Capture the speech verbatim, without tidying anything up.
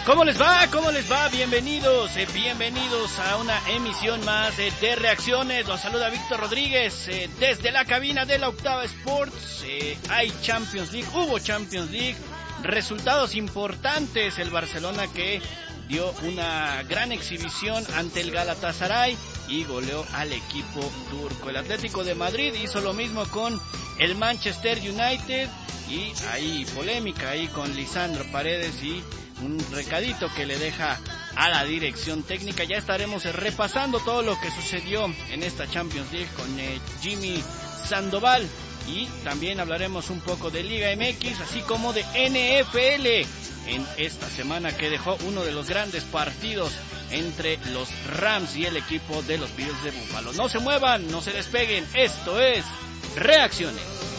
¿Cómo les va? ¿Cómo les va? Bienvenidos, eh, bienvenidos a una emisión más eh, de Reacciones. Los saluda Víctor Rodríguez eh, desde la cabina de la Octava Sports. Eh, hay Champions League, hubo Champions League, resultados importantes. El Barcelona que dio una gran exhibición ante el Galatasaray y goleó al equipo turco. El Atlético de Madrid hizo lo mismo con el Manchester United y hay polémica ahí con Lisandro Paredes y un recadito que le deja a la dirección técnica. Ya estaremos repasando todo lo que sucedió en esta Champions League con eh, Jimmy Sandoval, y también hablaremos un poco de Liga M X, así como de N F L en esta semana que dejó uno de los grandes partidos entre los Rams y el equipo de los Bills de Buffalo. No se muevan, no se despeguen, esto es Reacciones.